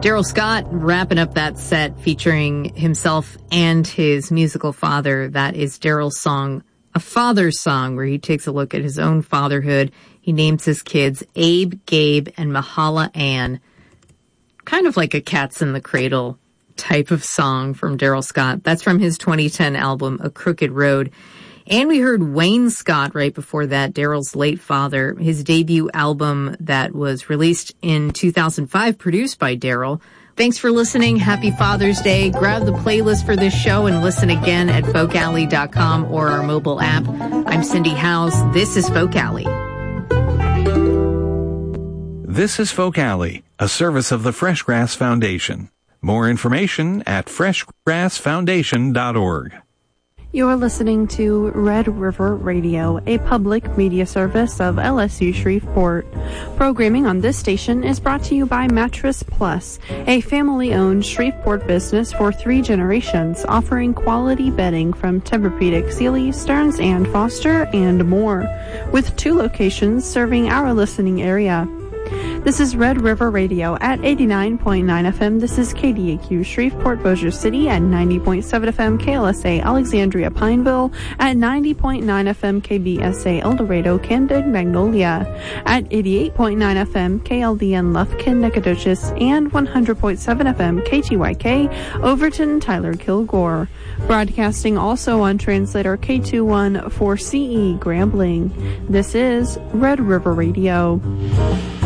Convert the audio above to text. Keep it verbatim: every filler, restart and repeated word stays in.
Daryl Scott wrapping up that set featuring himself and his musical father. That is Daryl's song, A Father's Song, where he takes a look at his own fatherhood. He names his kids Abe, Gabe, and Mahala Ann. Kind of like a Cats in the Cradle type of song from Daryl Scott. That's from his twenty ten album, A Crooked Road. And we heard Wayne Scott right before that, Daryl's late father, his debut album that was released in two thousand five, produced by Daryl. Thanks for listening. Happy Father's Day. Grab the playlist for this show and listen again at folk alley dot com or our mobile app. I'm Cindy Howes. This is Folk Alley. This is Folk Alley, a service of the Fresh Grass Foundation. More information at fresh grass foundation dot org. You're listening to Red River Radio, a public media service of L S U Shreveport. Programming on this station is brought to you by Mattress Plus, a family-owned Shreveport business for three generations, offering quality bedding from Tempur-Pedic, Sealy, Stearns and Foster, and more, with two locations serving our listening area. This is Red River Radio at eighty-nine point nine F M. This is K D A Q Shreveport Bossier City at ninety point seven F M. K L S A Alexandria Pineville at ninety point nine F M. K B S A El Dorado Candid Magnolia at eighty-eight point nine F M. K L D N Lufkin Nacogdoches and one hundred point seven F M. K T Y K Overton Tyler Kilgore. Broadcasting also on translator K two one four C E Grambling. This is Red River Radio.